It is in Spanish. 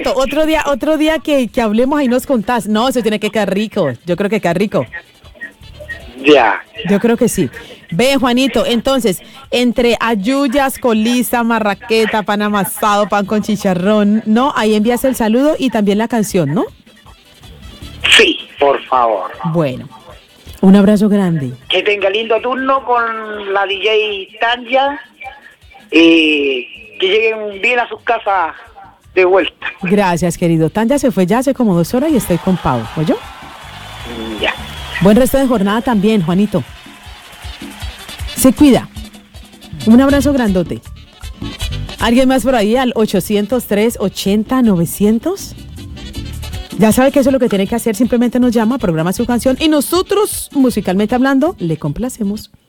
Juanito, otro día que hablemos y nos contás. No, eso tiene que quedar rico. Yo creo que queda rico. Ya. Yo creo que sí. Ve, Juanito, entonces, entre ayuyas, colisa, marraqueta, pan amasado, pan con chicharrón, ¿no? Ahí envías el saludo y también la canción, ¿no? Sí, por favor. Bueno, un abrazo grande. Que tenga lindo turno con la DJ Tanya y que lleguen bien a sus casas de vuelta. Gracias, querido. Tanya se fue ya hace como 2 horas y estoy con Pau, ¿oyó? Ya. Buen resto de jornada también, Juanito. Se cuida. Un abrazo grandote. ¿Alguien más por ahí al 803-80-900? Ya sabe que eso es lo que tiene que hacer. Simplemente nos llama, programa su canción y nosotros, musicalmente hablando, le complacemos.